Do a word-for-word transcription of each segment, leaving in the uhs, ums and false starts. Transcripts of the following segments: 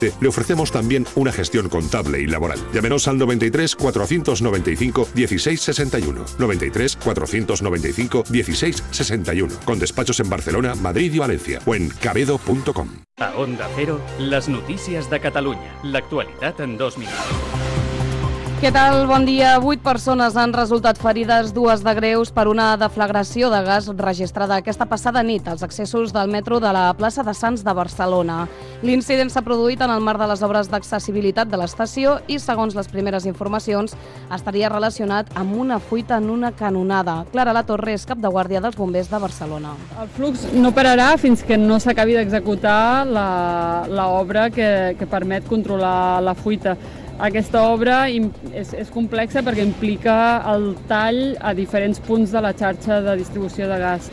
Le ofrecemos también una gestión contable y laboral. Llámenos al noventa y tres, cuatrocientos noventa y cinco, dieciséis sesenta y uno. noventa y tres, cuatrocientos noventa y cinco, dieciséis sesenta y uno. Con despachos en Barcelona, Madrid y Valencia. O en cabedo punto com. A Onda Cero, les notícies de Catalunya. L'actualitat en dos minuts. Què tal? Bon dia. Vuit persones han resultat ferides, dues de greus, per una deflagració de gas registrada aquesta passada nit als accessos del metro de la plaça de Sants de Barcelona. L'incident s'ha produït en el marc de les obres d'accessibilitat de l'estació i, segons les primeres informacions, estaria relacionat amb una fuita en una canonada. Clara Latorre és cap de guàrdia dels bombers de Barcelona. El flux no pararà fins que no s'acabi d'executar l'obra que, que permet controlar la fuita. Aquesta obra és, és complexa perquè implica el tall a diferents punts de la xarxa de distribució de gas.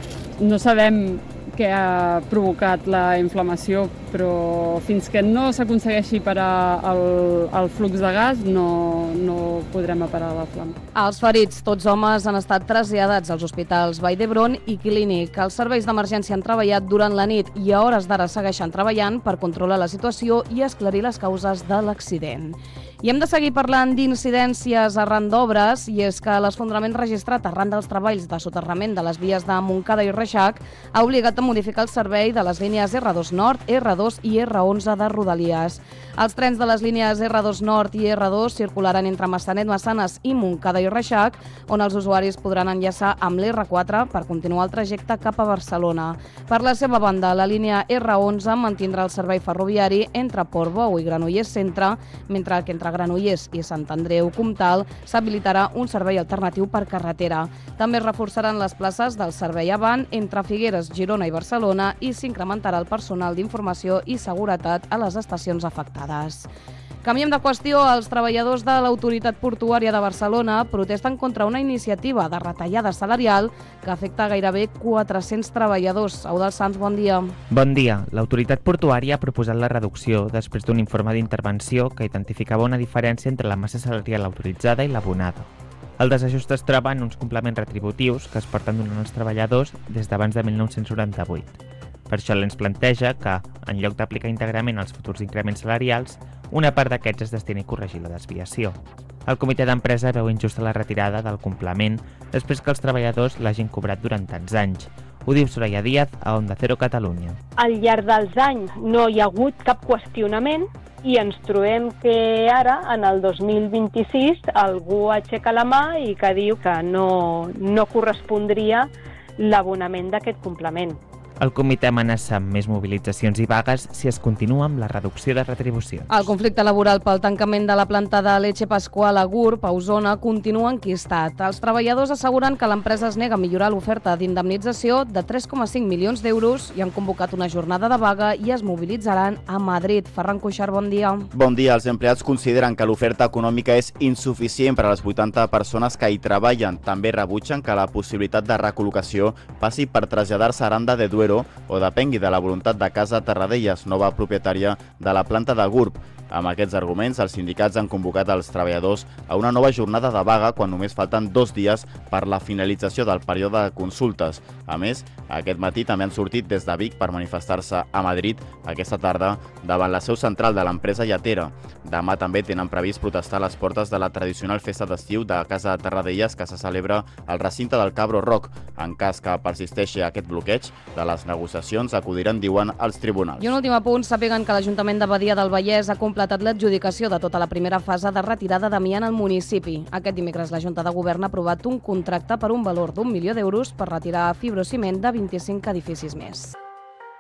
No sabem què ha provocat la inflamació, però fins que no s'aconsegueixi parar el, el flux de gas no, no podrem parar la flama. Els ferits, tots homes, han estat traslladats als hospitals Vall d'Hebron i Clínic. Els serveis d'emergència han treballat durant la nit i a hores d'ara segueixen treballant per controlar la situació i esclarir les causes de l'accident. I hem de seguir parlant d'incidències arran d'obres, i és que l'esfondrament registrat arran dels treballs de soterrament de les vies de Montcada i Reixac ha obligat a modificar el servei de les línies erre dos Nord, erre dos i erre onze de Rodalies. Els trens de les línies erre dos Nord i erre dos circularan entre Massanet, Massanes i Montcada i Reixac, on els usuaris podran enllaçar amb l'erre quatre per continuar el trajecte cap a Barcelona. Per la seva banda, la línia erre onze mantindrà el servei ferroviari entre Portbou i Granollers Centre, mentre que entre Granollers i Sant Andreu Comtal s'habilitarà un servei alternatiu per carretera. També es reforçaran les places del servei Avant entre Figueres, Girona i Barcelona i s'incrementarà el personal d'informació i seguretat a les estacions afectades. Canviem de qüestió. Els treballadors de l'Autoritat Portuària de Barcelona protesten contra una iniciativa de retallada salarial que afecta gairebé quatre-cents treballadors. Eudald Sans, bon dia. Bon dia. L'Autoritat Portuària ha proposat la reducció després d'un informe d'intervenció que identificava una diferència entre la massa salarial autoritzada i l'abonada. El desajust es troba en uns complements retributius que es porten donant als treballadors des d'abans de mil nou-cents noranta-vuit. Per això l'ens planteja que, en lloc d'aplicar íntegrament els futurs increments salarials, una part d'aquests es destini a corregir la desviació. El comitè d'empresa veu injusta la retirada del complement després que els treballadors l'hagin cobrat durant tants anys. Ho diu Soraya Díaz a Onda Cero Catalunya. Al llarg dels anys no hi ha hagut cap qüestionament i ens trobem que ara, en el dos mil vint-i-sis, algú aixeca la mà i que diu que no, no correspondria l'abonament d'aquest complement. El comitè amenaça amb més mobilitzacions i vagues si es continua amb la reducció de retribució. El conflicte laboral pel tancament de la planta de Leche Pascual a Gurb, a Osona, continua enquistat. Els treballadors asseguren que l'empresa es nega a millorar l'oferta d'indemnització de tres coma cinc milions d'euros i han convocat una jornada de vaga i es mobilitzaran a Madrid. Ferran Cuixart, bon dia. Bon dia. Els empleats consideren que l'oferta econòmica és insuficient per a les vuitanta persones que hi treballen. També rebutgen que la possibilitat de recol·locació passi per traslladar-se a Aranda de Duero o depengui de la voluntat de Casa Terradellas, nova propietària de la planta de Gurb. Amb aquests arguments, els sindicats han convocat els treballadors a una nova jornada de vaga quan només falten dos dies per la finalització del període de consultes. A més, aquest matí també han sortit des de Vic per manifestar-se a Madrid aquesta tarda davant la seu central de l'empresa lletera. Demà també tenen previst protestar a les portes de la tradicional festa d'estiu de Casa Terradellas que se celebra al recinte del Cabro Rock. En cas que persisteixi aquest bloqueig de les negociacions, acudiran, diuen, als tribunals. I un últim apunt, sàpiguen que l'Ajuntament de Badia del Vallès ha completat l'adjudicació de tota la primera fase de retirada d'amiant al municipi. Aquest dimecres la Junta de Govern ha aprovat un contracte per un valor d'un milió d'euros per retirar fibrociment de vint-i-cinc edificis més.